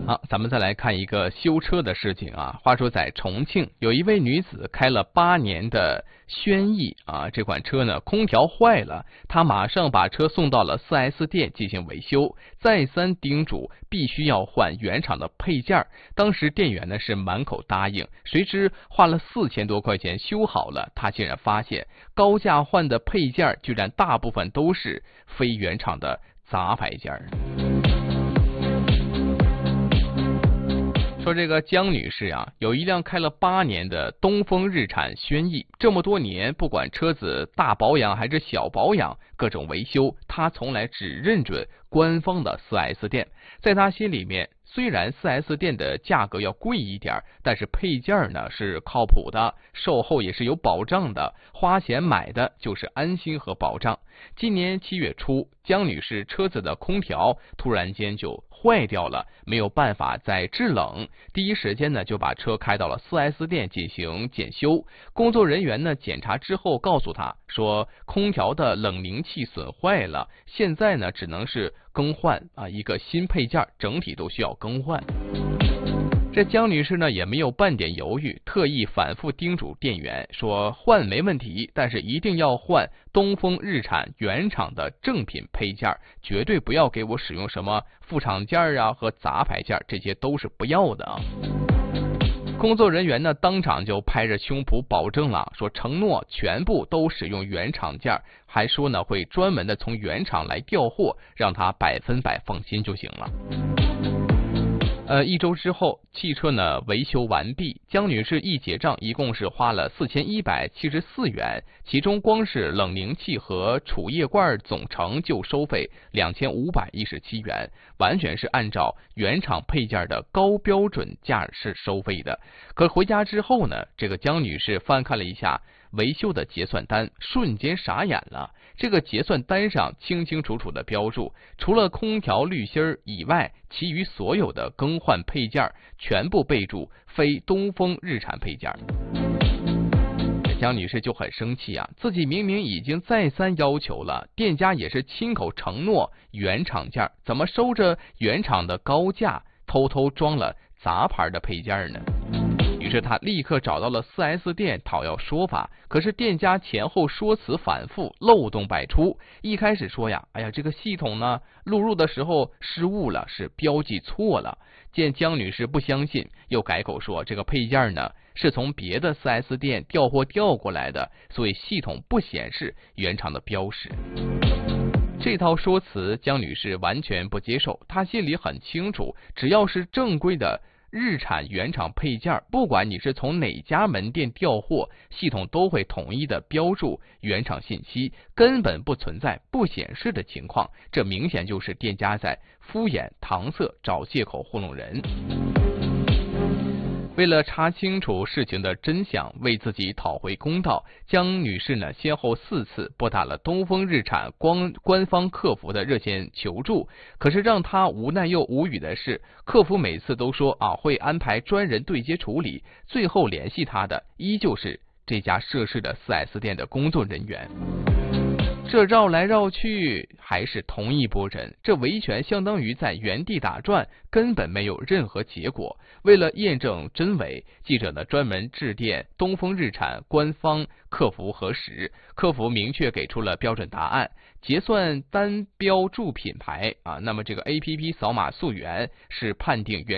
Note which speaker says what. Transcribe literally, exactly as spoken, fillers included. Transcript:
Speaker 1: 好，咱们再来看一个修车的事情啊。话说在重庆，有一位女子开了八年的轩逸啊，这款车呢空调坏了，她马上把车送到了 四 S 店进行维修，再三叮嘱必须要换原厂的配件。当时店员呢是满口答应，谁知花了四千多块钱修好了，她竟然发现高价换的配件居然大部分都是非原厂的杂牌件。说这个江女士啊，有一辆开了八年的东风日产轩逸，这么多年，不管车子大保养还是小保养，各种维修，她从来只认准官方的 四 S 店。在她心里面，虽然 四 S 店的价格要贵一点，但是配件呢是靠谱的，售后也是有保障的，花钱买的就是安心和保障。今年七月初，江女士车子的空调突然间就坏掉了，没有办法再制冷，第一时间呢就把车开到了 四 S 店进行检修。工作人员呢检查之后告诉他说，空调的冷凝器损坏了，现在呢只能是更换啊一个新配件，整体都需要更换。这江女士呢也没有半点犹豫，特意反复叮嘱店员说，换没问题，但是一定要换东风日产原厂的正品配件，绝对不要给我使用什么副厂件啊和杂牌件，这些都是不要的啊。工作人员呢当场就拍着胸脯保证了，说承诺全部都使用原厂件，还说呢会专门的从原厂来调货，让他百分百放心就行了。呃，一周之后，汽车呢维修完毕，江女士一结账，一共是花了四千一百七十四元，其中光是冷凝器和储液罐总成就收费两千五百一十七元，完全是按照原厂配件的高标准价是收费的。可回家之后呢，这个江女士翻看了一下维修的结算单，瞬间傻眼了。这个结算单上清清楚楚的标注，除了空调滤芯以外，其余所有的更换配件全部备注非东风日产配件。江女士就很生气啊，自己明明已经再三要求了，店家也是亲口承诺原厂件，怎么收着原厂的高价，偷偷装了杂牌的配件呢？于是他立刻找到了 四 S 店讨要说法，可是店家前后说辞反复，漏洞百出。一开始说呀，哎呀，这个系统呢录入的时候失误了，是标记错了。见江女士不相信，又改口说这个配件呢是从别的 四 S 店调货调过来的，所以系统不显示原厂的标识。这套说辞江女士完全不接受，她心里很清楚，只要是正规的日产原厂配件，不管你是从哪家门店调货，系统都会统一的标注原厂信息，根本不存在不显示的情况。这明显就是店家在敷衍搪塞，找借口糊弄人。为了查清楚事情的真相，为自己讨回公道，江女士呢先后四次拨打了东风日产官官方客服的热线求助，可是让她无奈又无语的是，客服每次都说啊会安排专人对接处理，最后联系她的依旧是这家涉事的 四 S 店的工作人员。这绕来绕去还是同一拨人，这维权相当于在原地打转，根本没有任何结果。为了验证真伪，记者呢专门致电东风日产官方客服核实，客服明确给出了标准答案，结算单标注品牌啊，那么这个 A P P 扫码溯源是判定原